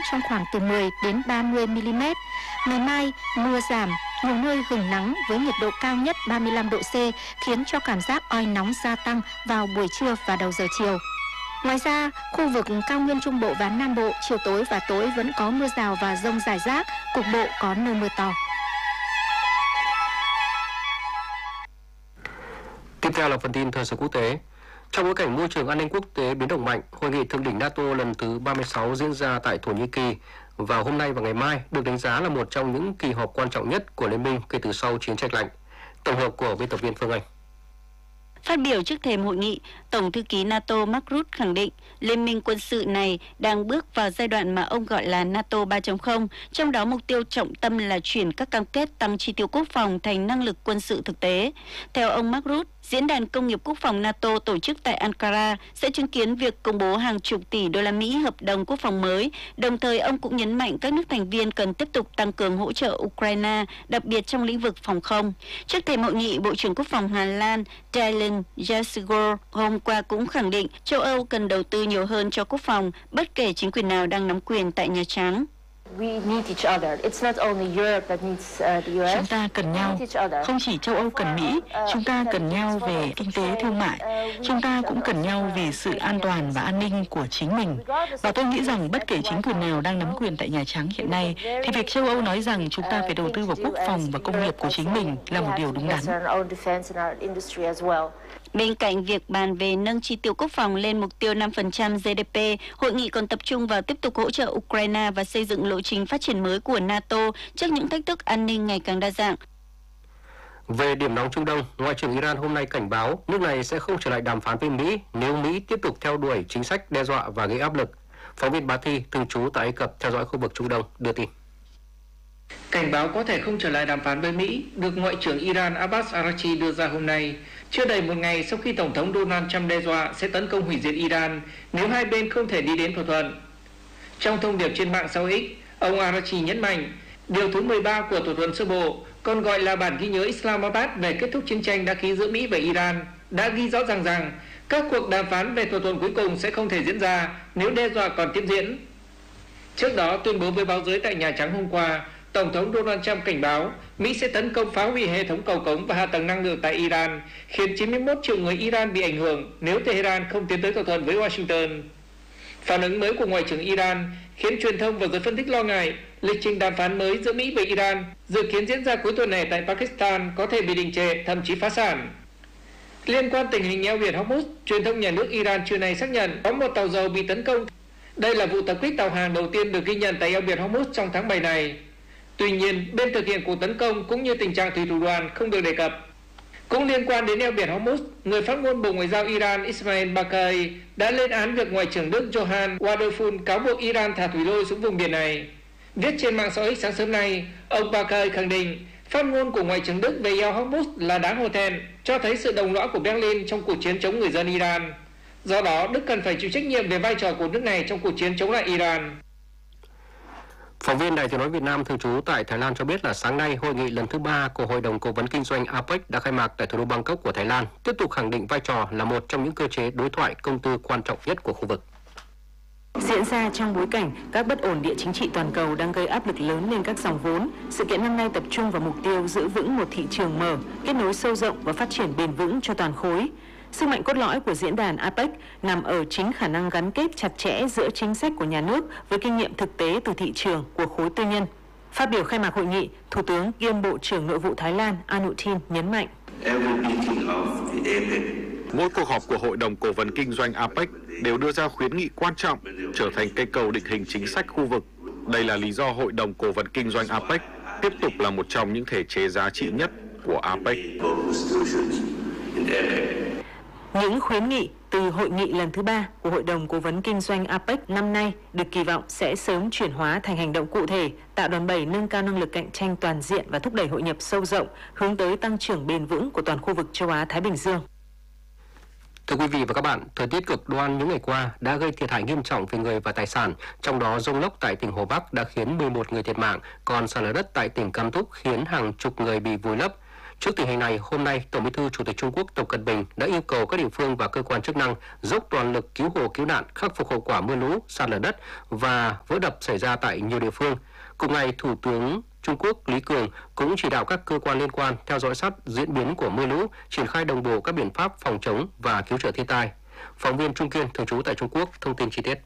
trong khoảng từ 10 đến 30 mm. Ngày mai, mưa giảm, nhiều nơi hửng nắng với nhiệt độ cao nhất 35 độ C, khiến cho cảm giác oi nóng gia tăng vào buổi trưa và đầu giờ chiều. Ngoài ra, khu vực cao nguyên Trung Bộ và Nam Bộ, chiều tối và tối vẫn có mưa rào và dông rải rác, cục bộ có nơi mưa to. Tiếp theo là phần tin thời sự quốc tế. Trong bối cảnh môi trường an ninh quốc tế biến động mạnh, hội nghị thượng đỉnh NATO lần thứ 36 diễn ra tại Thổ Nhĩ Kỳ vào hôm nay và ngày mai được đánh giá là một trong những kỳ họp quan trọng nhất của Liên minh kể từ sau chiến tranh lạnh. Tổng hợp của biên tập viên Phương Anh. Phát biểu trước thềm hội nghị, Tổng thư ký NATO Mark Rutte khẳng định liên minh quân sự này đang bước vào giai đoạn mà ông gọi là NATO 3.0, trong đó mục tiêu trọng tâm là chuyển các cam kết tăng chi tiêu quốc phòng thành năng lực quân sự thực tế. Theo ông Mark Rutte, Diễn đàn Công nghiệp Quốc phòng NATO tổ chức tại Ankara sẽ chứng kiến việc công bố hàng chục tỷ đô la Mỹ hợp đồng quốc phòng mới. Đồng thời, ông cũng nhấn mạnh các nước thành viên cần tiếp tục tăng cường hỗ trợ Ukraine, đặc biệt trong lĩnh vực phòng không. Trước thềm hội nghị, Bộ trưởng Quốc phòng Hà Lan Dylan Jasigor hôm qua cũng khẳng định châu Âu cần đầu tư nhiều hơn cho quốc phòng, bất kể chính quyền nào đang nắm quyền tại Nhà Trắng. Chúng ta cần nhau, không chỉ châu Âu cần Mỹ, chúng ta cần nhau về kinh tế thương mại, chúng ta cũng cần nhau vì sự an toàn và an ninh của chính mình. Và tôi nghĩ rằng bất kể chính quyền nào đang nắm quyền tại Nhà Trắng hiện nay, thì việc châu Âu nói rằng chúng ta phải đầu tư vào quốc phòng và công nghiệp của chính mình là một điều đúng đắn. Bên cạnh việc bàn về nâng chi tiêu quốc phòng lên mục tiêu 5% GDP, hội nghị còn tập trung vào tiếp tục hỗ trợ Ukraine và xây dựng lộ trình phát triển mới của NATO trước những thách thức an ninh ngày càng đa dạng. Về điểm nóng Trung Đông, Ngoại trưởng Iran hôm nay cảnh báo nước này sẽ không trở lại đàm phán với Mỹ nếu Mỹ tiếp tục theo đuổi chính sách đe dọa và gây áp lực. Phóng viên Bá Thi, thường trú tại Ai Cập theo dõi khu vực Trung Đông, đưa tin. Cảnh báo có thể không trở lại đàm phán với Mỹ được Ngoại trưởng Iran Abbas Araghchi đưa ra hôm nay, chưa đầy một ngày sau khi Tổng thống Donald Trump đe dọa sẽ tấn công hủy diệt Iran nếu hai bên không thể đi đến thỏa thuận. Trong thông điệp trên mạng xã hội X, ông Araghchi nhấn mạnh, điều thứ 13 của thỏa thuận sơ bộ, còn gọi là bản ghi nhớ Islamabad về kết thúc chiến tranh đã ký giữa Mỹ và Iran, đã ghi rõ rằng các cuộc đàm phán về thỏa thuận cuối cùng sẽ không thể diễn ra nếu đe dọa còn tiếp diễn. Trước đó, tuyên bố với báo giới tại Nhà Trắng hôm qua, Tổng thống Donald Trump cảnh báo Mỹ sẽ tấn công phá hủy hệ thống cầu cống và hạ tầng năng lượng tại Iran, khiến 91 triệu người Iran bị ảnh hưởng nếu Tehran không tiến tới thỏa thuận với Washington. Phản ứng mới của Ngoại trưởng Iran khiến truyền thông và giới phân tích lo ngại lịch trình đàm phán mới giữa Mỹ và Iran dự kiến diễn ra cuối tuần này tại Pakistan có thể bị đình trệ, thậm chí phá sản. Liên quan tình hình eo biển Hormuz, truyền thông nhà nước Iran trưa nay xác nhận có một tàu dầu bị tấn công. Đây là vụ tập kích tàu hàng đầu tiên được ghi nhận tại eo biển Hormuz trong tháng 7 này. Tuy nhiên, bên thực hiện cuộc tấn công cũng như tình trạng thủy thủ đoàn không được đề cập. Cũng liên quan đến eo biển Hormuz, người phát ngôn Bộ Ngoại giao Iran Ismail Baqai đã lên án việc Ngoại trưởng Đức Johan Waderful cáo buộc Iran thả thủy lôi xuống vùng biển này. Viết trên mạng xã hội sáng sớm nay, ông Baqai khẳng định phát ngôn của Ngoại trưởng Đức về eo Hormuz là đáng hổ thẹn, cho thấy sự đồng lõa của Berlin trong cuộc chiến chống người dân Iran. Do đó, Đức cần phải chịu trách nhiệm về vai trò của nước này trong cuộc chiến chống lại Iran. Phóng viên Đài Tiếng nói Việt Nam thường trú tại Thái Lan cho biết là sáng nay, hội nghị lần thứ 3 của Hội đồng Cố vấn Kinh doanh APEC đã khai mạc tại thủ đô Bangkok của Thái Lan, tiếp tục khẳng định vai trò là một trong những cơ chế đối thoại công tư quan trọng nhất của khu vực. Diễn ra trong bối cảnh các bất ổn địa chính trị toàn cầu đang gây áp lực lớn lên các dòng vốn, sự kiện năm nay tập trung vào mục tiêu giữ vững một thị trường mở, kết nối sâu rộng và phát triển bền vững cho toàn khối. Sức mạnh cốt lõi của diễn đàn APEC nằm ở chính khả năng gắn kết chặt chẽ giữa chính sách của nhà nước với kinh nghiệm thực tế từ thị trường của khối tư nhân. Phát biểu khai mạc hội nghị, Thủ tướng kiêm Bộ trưởng Nội vụ Thái Lan Anutin nhấn mạnh. Mỗi cuộc họp của Hội đồng Cố vấn Kinh doanh APEC đều đưa ra khuyến nghị quan trọng, trở thành cây cầu định hình chính sách khu vực. Đây là lý do Hội đồng Cố vấn Kinh doanh APEC tiếp tục là một trong những thể chế giá trị nhất của APEC. Những khuyến nghị từ hội nghị lần thứ 3 của Hội đồng Cố vấn Kinh doanh APEC năm nay được kỳ vọng sẽ sớm chuyển hóa thành hành động cụ thể, tạo đòn bẩy nâng cao năng lực cạnh tranh toàn diện và thúc đẩy hội nhập sâu rộng, hướng tới tăng trưởng bền vững của toàn khu vực châu Á-Thái Bình Dương. Thưa quý vị và các bạn, thời tiết cực đoan những ngày qua đã gây thiệt hại nghiêm trọng về người và tài sản, trong đó dông lốc tại tỉnh Hồ Bắc đã khiến 11 người thiệt mạng, còn sạt lở đất tại tỉnh Cam Túc khiến hàng chục người bị vùi lấp. Trước tình hình này, hôm nay, Tổng Bí thư Chủ tịch Trung Quốc Tập Cận Bình đã yêu cầu các địa phương và cơ quan chức năng dốc toàn lực cứu hộ cứu nạn, khắc phục hậu quả mưa lũ, sạt lở đất và vỡ đập xảy ra tại nhiều địa phương. Cùng ngày, Thủ tướng Trung Quốc Lý Cường cũng chỉ đạo các cơ quan liên quan theo dõi sát diễn biến của mưa lũ, triển khai đồng bộ các biện pháp phòng chống và cứu trợ thiên tai. Phóng viên Trung Kiên thường trú tại Trung Quốc thông tin chi tiết.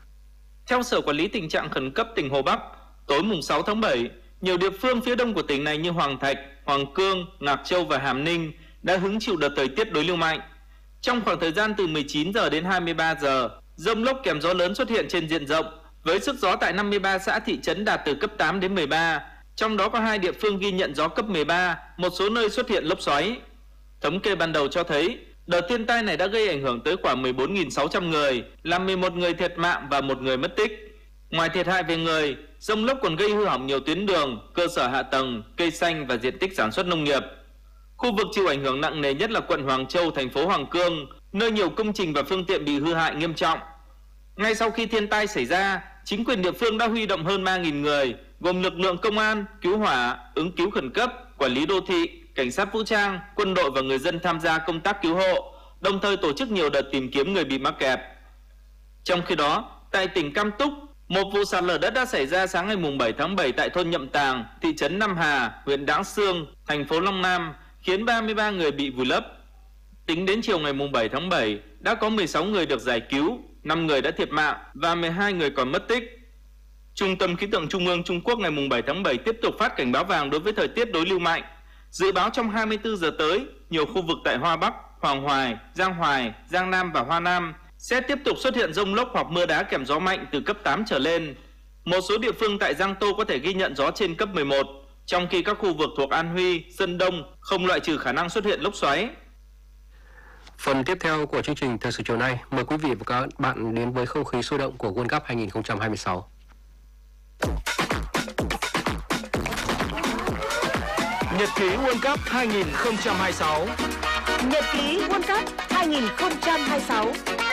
Theo Sở Quản lý Tình trạng Khẩn cấp tỉnh Hồ Bắc, tối mùng 6 tháng 7, nhiều địa phương phía đông của tỉnh này như Hoàng Thạch, Hoàng Cương, Ngạc Châu và Hàm Ninh đã hứng chịu đợt thời tiết đối lưu mạnh. Trong khoảng thời gian từ 19 giờ đến 23 giờ, dông lốc kèm gió lớn xuất hiện trên diện rộng, với sức gió tại 53 xã thị trấn đạt từ cấp 8 đến 13, trong đó có 2 địa phương ghi nhận gió cấp 13, một số nơi xuất hiện lốc xoáy. Thống kê ban đầu cho thấy, đợt thiên tai này đã gây ảnh hưởng tới khoảng 14.600 người, làm 11 người thiệt mạng và 1 người mất tích. Ngoài thiệt hại về người, dông lốc còn gây hư hỏng nhiều tuyến đường, cơ sở hạ tầng, cây xanh và diện tích sản xuất nông nghiệp. Khu vực chịu ảnh hưởng nặng nề nhất là quận Hoàng Châu, thành phố Hoàng Cương, nơi nhiều công trình và phương tiện bị hư hại nghiêm trọng. Ngay sau khi thiên tai xảy ra, chính quyền địa phương đã huy động hơn 3.000 người, gồm lực lượng công an, cứu hỏa, ứng cứu khẩn cấp, quản lý đô thị, cảnh sát vũ trang, quân đội và người dân tham gia công tác cứu hộ, đồng thời tổ chức nhiều đợt tìm kiếm người bị mắc kẹt. Trong khi đó, tại tỉnh Cam Túc, một vụ sạt lở đất đã xảy ra sáng ngày 7 tháng 7 tại thôn Nhậm Tàng, thị trấn Nam Hà, huyện Đãng Xương, thành phố Long Nam, khiến 33 người bị vùi lấp. Tính đến chiều ngày 7 tháng 7, đã có 16 người được giải cứu, 5 người đã thiệt mạng và 12 người còn mất tích. Trung tâm Khí tượng Trung ương Trung Quốc ngày 7 tháng 7 tiếp tục phát cảnh báo vàng đối với thời tiết đối lưu mạnh. Dự báo trong 24 giờ tới, nhiều khu vực tại Hoa Bắc, Hoàng Hoài, Giang Nam và Hoa Nam sẽ tiếp tục xuất hiện dông lốc hoặc mưa đá kèm gió mạnh từ cấp 8 trở lên. Một số địa phương tại Giang Tô có thể ghi nhận gió trên cấp 11, trong khi các khu vực thuộc An Huy, Sơn Đông không loại trừ khả năng xuất hiện lốc xoáy. Phần tiếp theo của chương trình Thời sự chiều nay, mời quý vị và các bạn đến với không khí sôi động của World Cup 2026. Nhật ký World Cup 2026. Nhật ký World Cup 2026.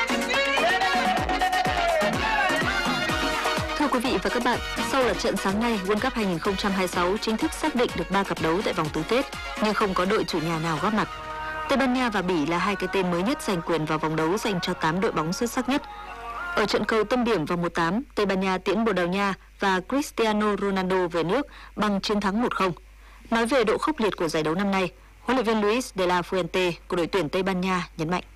Thưa quý vị và các bạn, sau lượt trận sáng nay, World Cup 2026 chính thức xác định được 3 cặp đấu tại vòng tứ kết, nhưng không có đội chủ nhà nào góp mặt. Tây Ban Nha và Bỉ là 2 cái tên mới nhất giành quyền vào vòng đấu dành cho 8 đội bóng xuất sắc nhất. Ở trận cầu tâm điểm vòng 1/8, Tây Ban Nha tiễn Bồ Đào Nha và Cristiano Ronaldo về nước bằng chiến thắng 1-0. Nói về độ khốc liệt của giải đấu năm nay, huấn luyện viên Luis de la Fuente của đội tuyển Tây Ban Nha nhấn mạnh: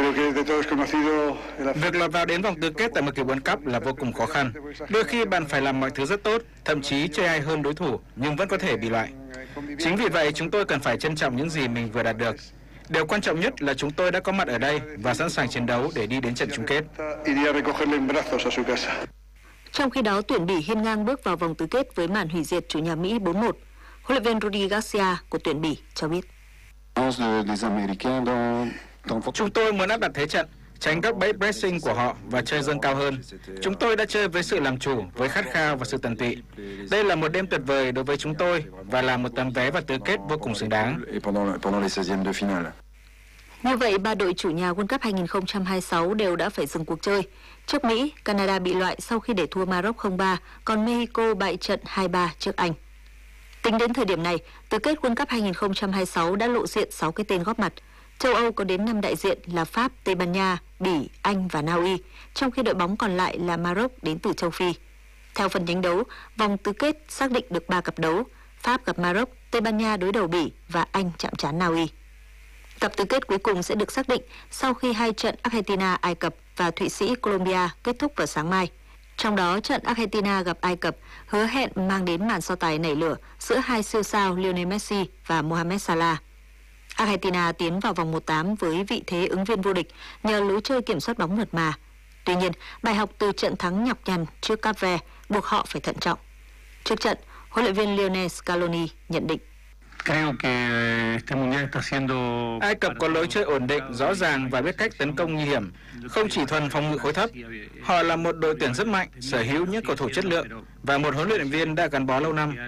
Việc lọt vào đến vòng tứ kết tại một kỳ World Cup là vô cùng khó khăn. Đôi khi bạn phải làm mọi thứ rất tốt, thậm chí chơi hay hơn đối thủ, nhưng vẫn có thể bị loại. Chính vì vậy, chúng tôi cần phải trân trọng những gì mình vừa đạt được. Điều quan trọng nhất là chúng tôi đã có mặt ở đây và sẵn sàng chiến đấu để đi đến trận chung kết. Trong khi đó, tuyển Bỉ hiên ngang bước vào vòng tứ kết với màn hủy diệt chủ nhà Mỹ 4-1. Huấn luyện viên Rudy Garcia của tuyển Bỉ cho biết: Chúng tôi muốn áp đặt thế trận, tránh các bẫy pressing của họ và chơi dâng cao hơn. Chúng tôi đã chơi với sự làm chủ, với khát khao và sự tận tụy. Đây là một đêm tuyệt vời đối với chúng tôi và là một tấm vé vào tứ kết vô cùng xứng đáng. Như vậy, 3 đội chủ nhà World Cup 2026 đều đã phải dừng cuộc chơi. Trước Mỹ, Canada bị loại sau khi để thua Maroc 0-3, còn Mexico bại trận 2-3 trước Anh. Tính đến thời điểm này, tứ kết World Cup 2026 đã lộ diện 6 cái tên góp mặt. Châu Âu có đến 5 đại diện là Pháp, Tây Ban Nha, Bỉ, Anh và Na Uy, trong khi đội bóng còn lại là Maroc đến từ châu Phi. Theo phần nhánh đấu, vòng tứ kết xác định được 3 cặp đấu: Pháp gặp Maroc, Tây Ban Nha đối đầu Bỉ và Anh chạm trán Na Uy. Cặp tứ kết cuối cùng sẽ được xác định sau khi 2 trận Argentina, Ai Cập và Thụy Sĩ, Colombia kết thúc vào sáng mai. Trong đó, trận Argentina gặp Ai Cập hứa hẹn mang đến màn so tài nảy lửa giữa 2 siêu sao Lionel Messi và Mohamed Salah. Argentina tiến vào vòng 1/8 với vị thế ứng viên vô địch nhờ lối chơi kiểm soát bóng mượt mà. Tuy nhiên, bài học từ trận thắng nhọc nhằn trước Cape Verde buộc họ phải thận trọng. Trước trận, huấn luyện viên Lionel Scaloni nhận định: Ai Cập có lối chơi ổn định, rõ ràng và biết cách tấn công nguy hiểm, không chỉ thuần phòng ngự khối thấp. Họ là một đội tuyển rất mạnh, sở hữu những cầu thủ chất lượng và một huấn luyện viên đã gắn bó lâu năm.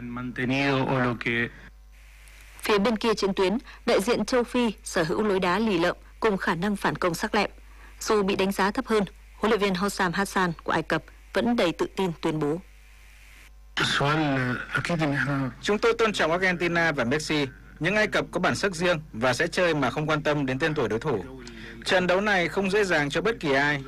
Phía bên kia chiến tuyến, đại diện châu Phi sở hữu lối đá lì lợm cùng khả năng phản công sắc lẹm. Dù bị đánh giá thấp hơn, huấn luyện viên Hossam Hassan của Ai Cập vẫn đầy tự tin tuyên bố: Chúng tôi tôn trọng Argentina và Messi, Nhưng Ai Cập có bản sắc riêng và sẽ chơi mà không quan tâm đến tên tuổi đối thủ. Trận đấu này không dễ dàng cho bất kỳ ai.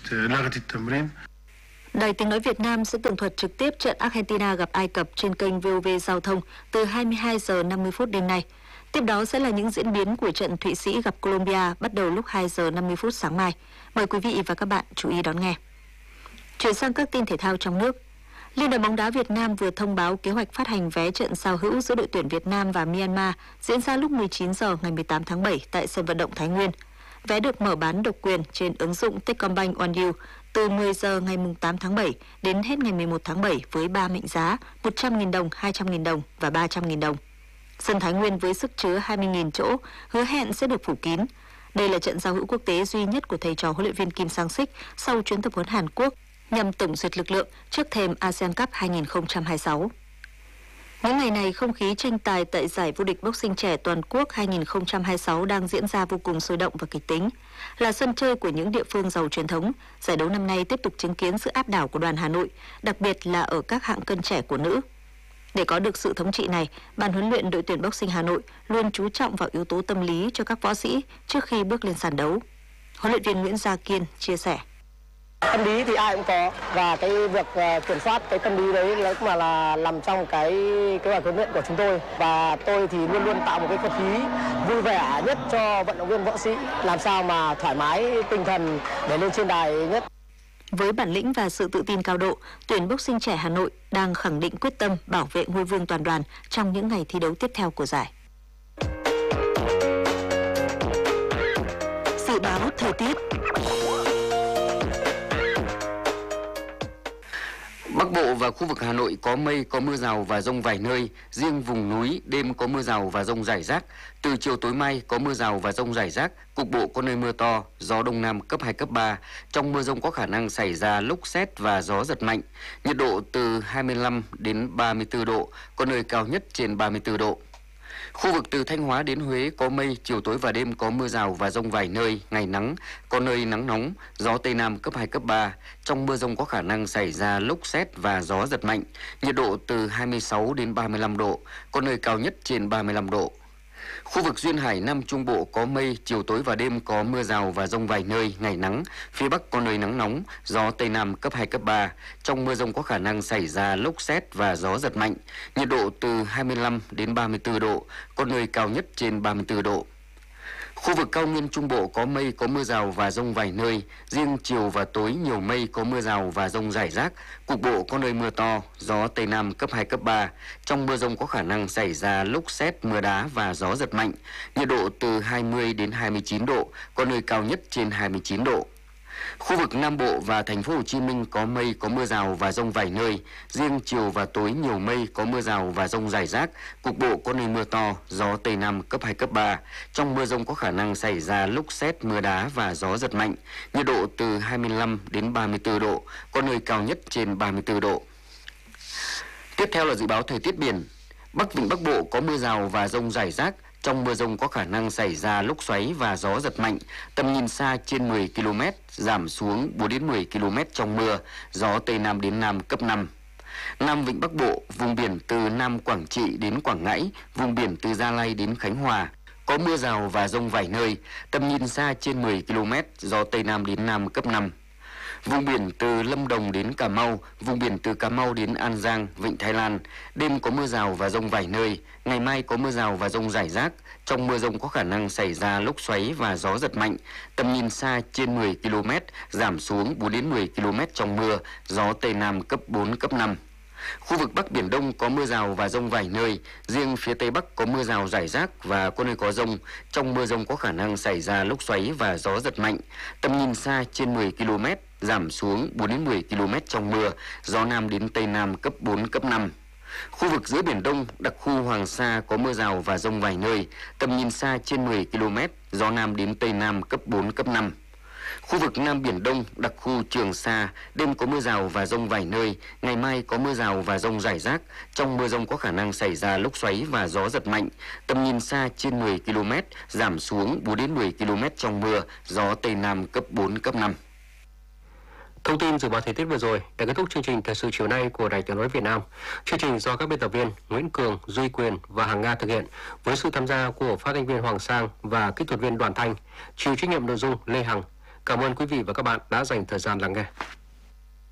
Đài Tiếng nói Việt Nam sẽ tường thuật trực tiếp trận Argentina gặp Ai Cập trên kênh VOV Giao thông từ 22 giờ 50 phút đêm nay. Tiếp đó sẽ là những diễn biến của trận Thụy Sĩ gặp Colombia bắt đầu lúc 2 giờ 50 phút sáng mai. Mời quý vị và các bạn chú ý đón nghe. Chuyển sang các tin thể thao trong nước. Liên đoàn bóng đá Việt Nam vừa thông báo kế hoạch phát hành vé trận giao hữu giữa đội tuyển Việt Nam và Myanmar diễn ra lúc 19 giờ ngày 18 tháng 7 tại sân vận động Thái Nguyên. Vé được mở bán độc quyền trên ứng dụng Techcombank One You từ 10 giờ ngày 8 tháng 7 đến hết ngày 11 tháng 7 với 3 mệnh giá 100.000 đồng, 200.000 đồng và 300.000 đồng. Sân Thái Nguyên với sức chứa 20.000 chỗ hứa hẹn sẽ được phủ kín. Đây là trận giao hữu quốc tế duy nhất của thầy trò huấn luyện viên Kim Sang-sik sau chuyến tập huấn Hàn Quốc nhằm tổng duyệt lực lượng trước thềm ASEAN Cup 2026. Những ngày này, không khí tranh tài tại giải vô địch boxing trẻ toàn quốc 2026 đang diễn ra vô cùng sôi động và kịch tính. Là sân chơi của những địa phương giàu truyền thống, giải đấu năm nay tiếp tục chứng kiến sự áp đảo của đoàn Hà Nội, đặc biệt là ở các hạng cân trẻ của nữ. Để có được sự thống trị này, ban huấn luyện đội tuyển boxing Hà Nội luôn chú trọng vào yếu tố tâm lý cho các võ sĩ trước khi bước lên sàn đấu. Huấn luyện viên Nguyễn Gia Kiên chia sẻ. Tâm lý thì ai cũng có, và cái việc kiểm soát cái tâm lý đấy cũng là nằm trong cái kế hoạch huấn luyện của chúng tôi, và tôi thì luôn luôn tạo một cái không khí vui vẻ nhất cho vận động viên võ sĩ, làm sao mà thoải mái tinh thần để lên trên đài nhất. Với bản lĩnh và sự tự tin cao độ, tuyển boxing trẻ Hà Nội đang khẳng định quyết tâm bảo vệ ngôi vương toàn đoàn trong những ngày thi đấu tiếp theo của giải. Dự báo thời tiết. Bắc Bộ và khu vực Hà Nội có mây, có mưa rào và dông vài nơi, riêng vùng núi đêm có mưa rào và dông rải rác. Từ chiều tối mai có mưa rào và dông rải rác, cục bộ có nơi mưa to, gió đông nam cấp 2, cấp 3. Trong mưa dông có khả năng xảy ra lốc sét và gió giật mạnh. Nhiệt độ từ 25 đến 34 độ, có nơi cao nhất trên 34 độ. Khu vực từ Thanh Hóa đến Huế có mây, chiều tối và đêm có mưa rào và dông vài nơi, ngày nắng, có nơi nắng nóng, gió Tây Nam cấp 2, cấp 3. Trong mưa dông có khả năng xảy ra lốc sét và gió giật mạnh, nhiệt độ từ 26 đến 35 độ, có nơi cao nhất trên 35 độ. Khu vực duyên hải Nam Trung Bộ có mây, chiều tối và đêm có mưa rào và dông vài nơi, ngày nắng, phía Bắc có nơi nắng nóng, gió Tây Nam cấp 2, cấp 3. Trong mưa dông có khả năng xảy ra lốc sét và gió giật mạnh, nhiệt độ từ 25 đến 34 độ, có nơi cao nhất trên 34 độ. Khu vực cao nguyên Trung Bộ có mây, có mưa rào và dông vài nơi, riêng chiều và tối nhiều mây, có mưa rào và dông rải rác, cục bộ có nơi mưa to, gió Tây Nam cấp 2, cấp 3. Trong mưa dông có khả năng xảy ra lốc sét, mưa đá và gió giật mạnh, nhiệt độ từ 20 đến 29 độ, có nơi cao nhất trên 29 độ. Khu vực Nam Bộ và thành phố Hồ Chí Minh có mây, có mưa rào và dông vài nơi, riêng chiều và tối nhiều mây, có mưa rào và dông rải rác, cục bộ có nơi mưa to, gió Tây Nam cấp 2, cấp 3. Trong mưa dông có khả năng xảy ra lốc sét, mưa đá và gió giật mạnh, nhiệt độ từ 25 đến 34 độ, có nơi cao nhất trên 34 độ. Tiếp theo là dự báo thời tiết biển. Bắc Vịnh Bắc Bộ có mưa rào và dông rải rác. Trong mưa dông có khả năng xảy ra lốc xoáy và gió giật mạnh, tầm nhìn xa trên 10 km, giảm xuống 4 đến 10 km trong mưa, gió Tây Nam đến Nam cấp 5. Nam Vịnh Bắc Bộ, vùng biển từ Nam Quảng Trị đến Quảng Ngãi, vùng biển từ Gia Lai đến Khánh Hòa, có mưa rào và dông vài nơi, tầm nhìn xa trên 10 km, gió Tây Nam đến Nam cấp 5. Vùng biển từ Lâm Đồng đến Cà Mau, vùng biển từ Cà Mau đến An Giang, Vịnh Thái Lan, đêm có mưa rào và dông vài nơi, ngày mai có mưa rào và dông rải rác. Trong mưa dông có khả năng xảy ra lốc xoáy và gió giật mạnh, tầm nhìn xa trên 10 km, giảm xuống 4 đến 10 km trong mưa, gió Tây Nam cấp 4, cấp 5. Khu vực Bắc Biển Đông có mưa rào và dông vài nơi, riêng phía Tây Bắc có mưa rào rải rác và có nơi có dông. Trong mưa dông có khả năng xảy ra lốc xoáy và gió giật mạnh, tầm nhìn xa trên 10 km, giảm xuống 4 đến 10 km trong mưa, gió Nam đến Tây Nam cấp 4, cấp 5. Khu vực giữa Biển Đông, đặc khu Hoàng Sa có mưa rào và dông vài nơi, tầm nhìn xa trên 10 km, gió Nam đến Tây Nam cấp 4, cấp 5. Khu vực Nam Biển Đông, đặc khu Trường Sa, đêm có mưa rào và dông vài nơi, ngày mai có mưa rào và dông rải rác. Trong mưa dông có khả năng xảy ra lốc xoáy và gió giật mạnh, tầm nhìn xa trên 10 km, giảm xuống 4 đến 10 km trong mưa, gió Tây Nam cấp 4, cấp 5. Thông tin dự báo thời tiết vừa rồi đã kết thúc chương trình thời sự chiều nay của Đài Tiếng nói Việt Nam. Chương trình do các biên tập viên Nguyễn Cường, Duy Quyền và Hằng Nga thực hiện với sự tham gia của phát thanh viên Hoàng Sang và kỹ thuật viên Đoàn Thanh, chịu trách nhiệm nội dung Lê Hằng. Cảm ơn quý vị và các bạn đã dành thời gian lắng nghe.